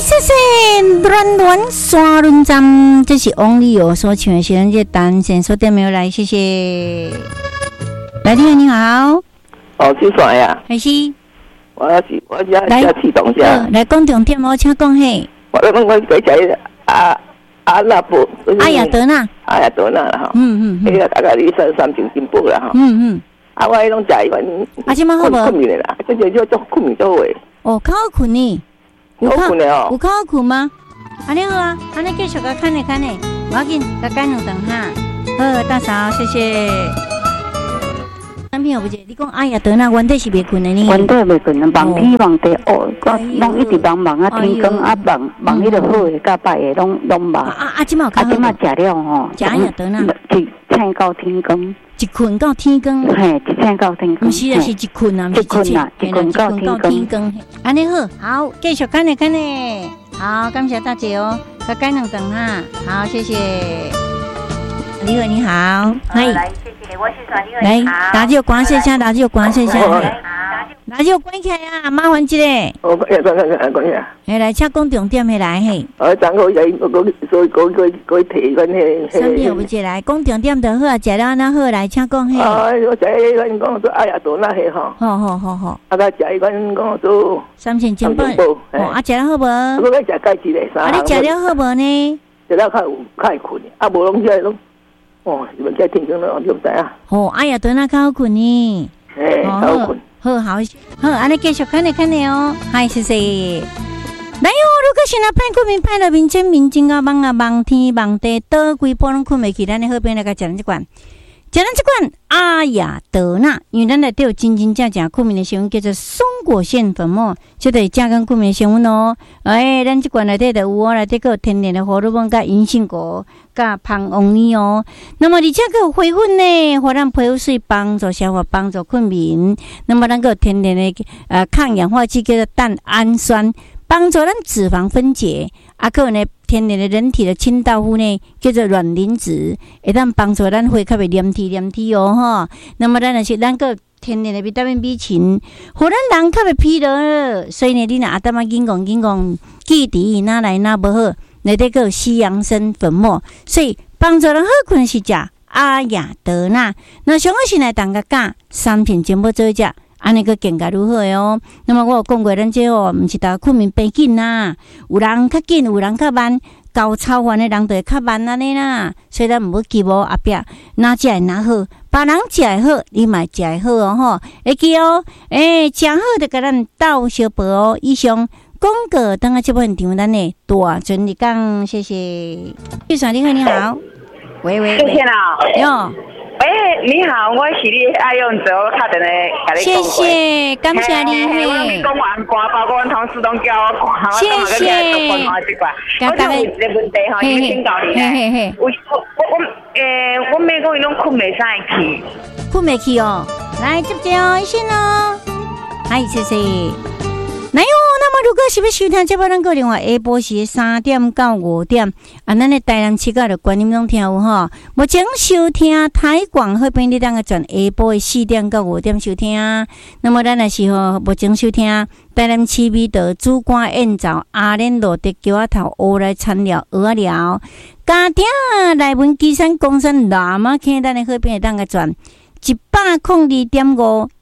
谢谢暖暖沙轮站，这是王力友所唱的是咱这单线所点没有来，谢谢。来电你好， 哦，去耍呀？ 还是？ 我要启动一下。 来讲重点哦，请讲嘿。 我给讲阿拉伯。 阿雅德纳。 阿雅德纳啦哈。那个大概你三斤进步啦哈。啊，我迄种食伊款。 啊，即马好无？ 困眠啦，这就做困眠到位。 哦，较好困呢。 有好困的哦。 有较好困吗？安尼好啊，安尼继续甲看咧，无要紧，甲干两顿哈。好，大嫂，谢谢。产品有不姐，你讲哎呀，得那原底是袂困的呢？ 原底袂困啊，梦天梦地哦，拢一直梦啊，天光啊梦迄个好的甲歹的拢梦。 即马食了吼， 食哎呀得那， 一醒到天光， 一困到天光。 嘿，一醒到天光。 毋是啊，是一困啊， 一困啊，一困到天光。 安尼好，好，继续看咧。好，感谢大姐哦，甲干两顿哈，好，谢谢。你好， 嗨，来，谢谢，我是耍你来，radio关一下，radio关一下，radio关起来啊，麻烦一下。 哦，讲一下。 来，请讲重点的来嘿。 昨好在我提阮迄。 啥物有不接来？讲重点就好啊，食了那好来，请讲嘿。 我食迄款讲做哎呀多那迄吼。 好。 啊，甲食迄款讲做。 3000金宝。啊，食了好无？ 我甲食介一个三。 你食了好无呢？ 食了较会困，啊，无拢食拢。哦，你们在天光了，就不知啊。 哎呀，对那较好困呢。 较好困。 好，安尼继续看咧哦。嗨，谢谢。来哦，如果是那歹困眠歹了面前面睛啊梦啊梦天梦地，倒规波拢困袂去，咱的好朋友来甲食咱这款。食咱这款阿雅德纳，因为咱内底有真正困眠的成分叫做松果腺粉末，这就是正跟困眠的成分哦。咱这款内底就有哦，内底有天然的荷尔蒙、甲银杏果、甲芳翁尼哦。那么而且还有花粉呢，互咱皮肤水帮助消化、帮助困眠。那么咱个有天然的抗氧化剂叫做蛋氨酸，帮助咱脂肪分解。还有呢，天然的人体的清道夫呢，叫做卵磷脂，会当帮助咱血较袂黏体哦吼。那么咱就是咱个天然的维他命 B 群，互咱人较袂疲劳。所以呢，你若阿当啊紧讲记伫哪来哪无好，内底个西洋参粉末，所以帮助咱好困是食阿雅德纳。那上好是来当个价3片全部做一食。安尼个更加如何哦？那么我有讲过，咱这哦，毋是大困眠变紧啦，有人较紧，有人较慢，高超凡的人就会较慢安尼啦。所以咱毋好急哦，后壁哪食会哪好，别人食会好，你嘛食会好哦吼。会记哦，食好就甲咱斗相报哦。以上广告等下这部分场咱的大全日讲，谢谢。玉爽你好，你好，喂， 谢谢啦， 哟。 你好，我是你爱用者，我打电话甲你讲过。 谢谢，感谢你。 我讲完歌，包括阮同事拢叫我看， 谢谢。 我就有一个问题吼，要请教你咧。我妹讲伊拢困袂使去， 困袂去哦。来接哦，先哦。嗨，谢谢。来哟，那么如果是要收听这部咱个另外下晡时3点到5点，咱的台南市甲的观音拢听有吼。目前收听台广好便你当个转下晡的4点到5点收听。那么咱也是吼，目前收听台南市美道主管宴造阿莲路的桥仔头乌来餐寮蚵仔寮，家庭内文基山公山南马坑咱的好便当个转。102.5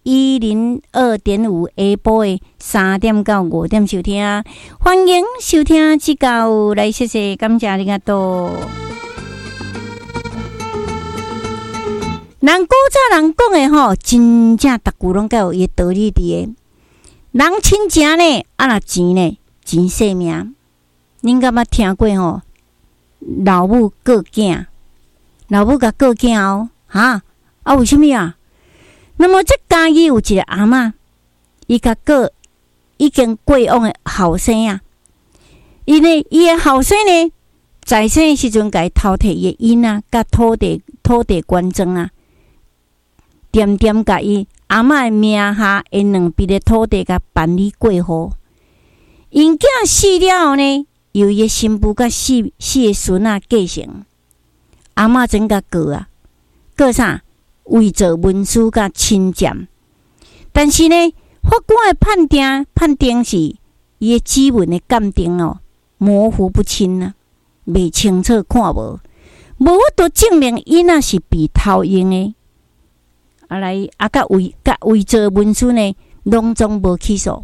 102.5下晡的3点到5点收听，欢迎收听指教，来谢谢，感谢你个多。人古早人讲的吼，真正逐句拢有伊的道理伫的。人亲情呢，若钱呢，钱性命。恁敢捌听过吼？老母过囝，老母甲过囝哦，哈？为什么啊？那么这家己有一个阿嬷，伊甲过已经过往的后生啊，伊的后生呢，在生的时阵甲伊偷摕伊的囡仔甲土地捐赠啊，点甲伊阿嬷的名下因2笔的土地甲办理过户。因囝死了后呢，由伊的新妇甲四个孙仔继承。阿嬷真甲过啊，过啥？伪造文书甲侵占，但是呢，法官的判定是伊的指纹的鉴定哦， 模糊不清啊，未清楚看无，无法度证明伊那是被偷用的。甲伪造文书呢，拢总无起诉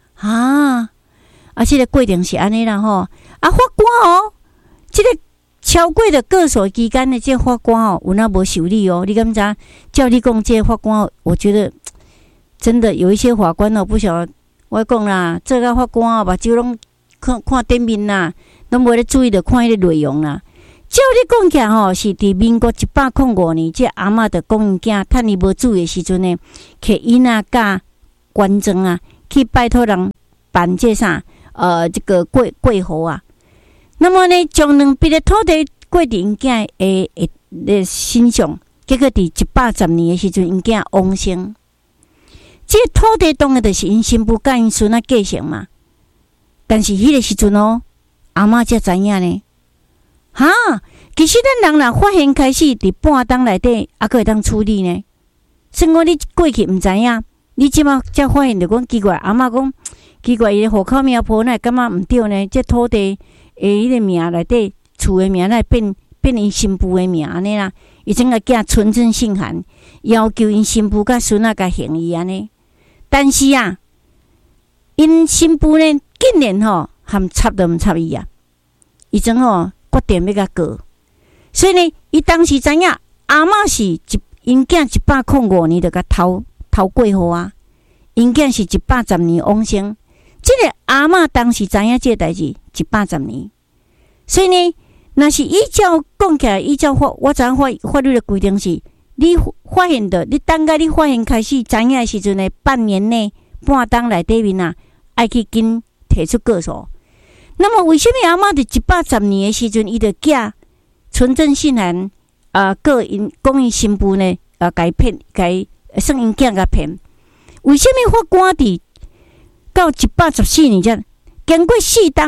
这个过程是安尼啦吼。法官这个超过的个所期间的这法官有那无受理你敢知？照你讲，这法官，我觉得真的有一些法官不晓得。我讲啦，做个法官目睭拢看顶面啦，拢无咧注意着看迄个内容啦。照你讲起来是伫民国105年，这阿嬷着讲因囝趁伊无注意的时阵呢，去伊那甲官庄去拜托人办这啥这个过户那么呢，将2笔的土地过伫因囝的身上，结果伫110年的时阵，因囝往生。这土地当然就是因新妇甲因孙继承嘛。但是迄个时阵阿嬷才知影呢。其实咱人若发现开始伫半当内底，还可会当处理呢。算我你过去毋知影，你即马才发现着讲奇怪，阿嬷讲奇怪，伊的户口名簿哪会感觉毋对呢？这土地迄个名内底，厝的名哪会变因新妇的名安尼啦？伊整个寄存证信函，要求因新妇甲孙甲行伊安尼。但是因新妇呢，竟然含插都毋插伊伊真决定要甲告。所以呢，伊当时知影阿嬷是因囝105年就甲偷过户因囝是110年往生。这个阿嬷当时知影这个代志110年，所以呢，若是依照讲起来，依照我知影法律的规定是，你发现的，你等下你发现开始知影的时阵呢，半年内半当内底面爱去紧提出告诉。那么为什么阿嬷伫110年的时阵，伊就寄存证信函告因讲因新妇呢甲伊骗，甲伊算因囝甲骗？为什么法官伫到114年才经过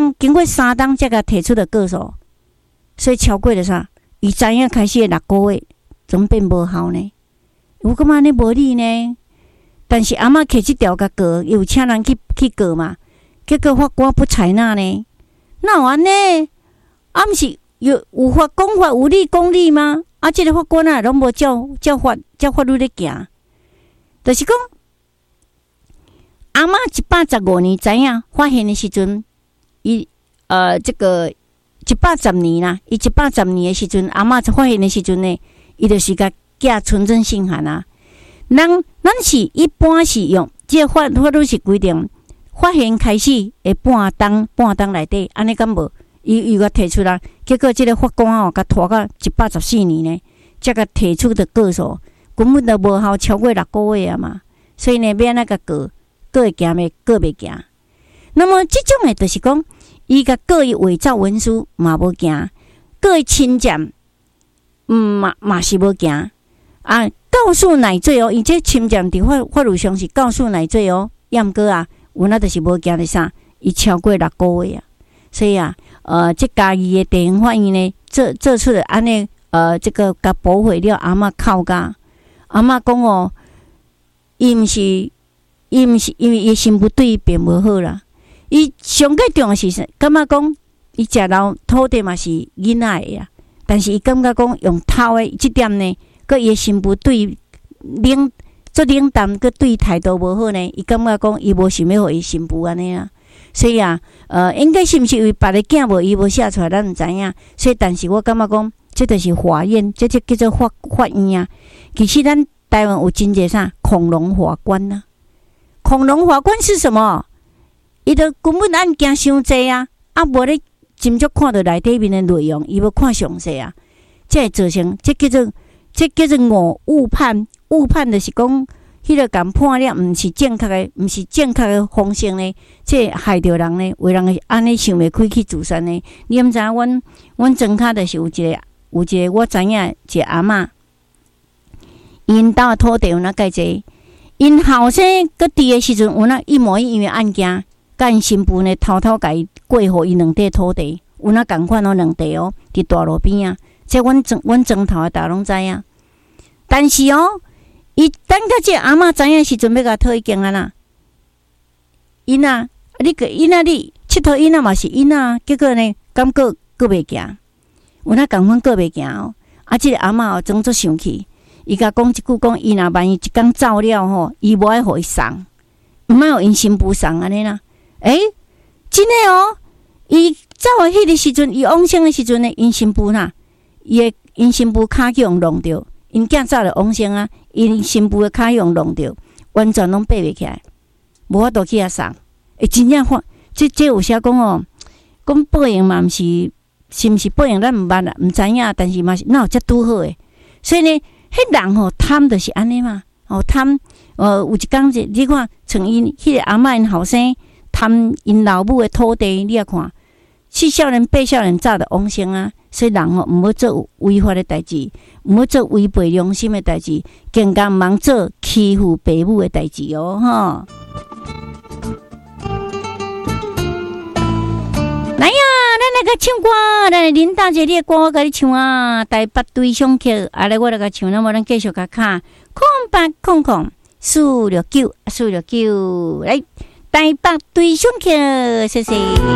3档才甲提出的告诉？所以超过了啥？伊知影开始的6个月，怎么变无效呢？有感觉安尼无理呢？但是阿嬷摕这条甲告，有请人去告嘛？结果法官不采纳呢？那有安尼？毋是有法讲法，有理讲理吗？这个法官拢无照法律咧行，就是讲阿嬷115年知影发现的时阵，伊这个110年啦，伊110年的时阵，阿嬷发现的时阵呢，伊就是甲寄存证信函咱是一般是用这个法律是规定，发现开始的半当内底，安尼敢无？伊甲提出来，结果这个法官甲拖到114年呢，才甲提出的告诉，根本就无效，超过6个月嘛。所以呢，要安怎甲告会行袂？告袂行。那么这种的，就是讲，伊甲告伊伪造文书嘛无行，告伊侵占，嘛是无行。告诉乃罪伊这侵占伫法律上是告诉乃罪要毋过有那就是无行的啥，伊超过6个月所以这家己的地方法院呢，做出了安尼这个甲驳回了阿嬷靠家。阿嬷讲伊毋是因为伊心不对伊并无好啦。伊上个重要是感觉讲伊食老土地嘛是囡仔的但是伊感觉讲用偷的这点呢，佮伊的心不对做冷淡，佮对态度无好呢，伊感觉讲伊无想要互伊新妇安尼啦。所以应该是毋是因为别个囝无伊无写出来，咱毋知影。所以，但是我感觉讲，这就是法院，这叫做法院其实咱台湾有真济啥恐龙法官恐龙法官是什么？伊就根本案件伤济无咧斟酌看到内底面的内容，伊要看详细这会造成这叫做误判。误判就是讲。迄个共判了，毋是正确的方式呢，这害着人呢，为人安尼想袂开去自杀呢。你毋知影，阮庄骹就是有一个我知影一个阿嬷，因兜土地有哪介济，因后生佮伫的时阵有哪一模一样的案件，甲因新妇呢偷偷甲伊过户伊2块土地，有哪共款2地伫大路边这阮庄头的大拢知影，但是伊等到这阿嬷知影时阵，要甲讨意见啦。伊佚佗囡仔嘛是囡仔，结果呢，感觉过袂行，有那共阮过袂行哦。即个阿嬷哦，总做生气，伊甲讲一句讲，伊若万一一工走了吼，伊无爱互伊送，毋爱互因新妇送安尼啦。真诶哦，伊走诶迄个时阵，伊往生诶时阵呢，因新妇呐，因新妇骹去用弄着，因囝走了往生啊，因新妇诶骹用弄着，完全拢爬袂起来，无法度去遐送。真正看，这有啥讲哦？讲报应嘛，毋是。是毋是报应咱毋捌啦，毋知影，但是嘛是哪有遮拄好诶。所以呢，迄人吼贪就是安尼嘛，贪有一工你看，像因迄个阿嬷因后生贪因老母诶土地，你也看，7少年8少年早就往生啊。所以人吼毋好做违法诶代志，毋好做违背良心诶代志，更加毋通做欺负爸母诶代志哦，吼。来呀，咱来甲唱歌，咱林大姐你的歌我甲你唱啊，台北对上客，来我来甲唱，那么咱继续甲卡，0800 469，来台北对上客，谢谢。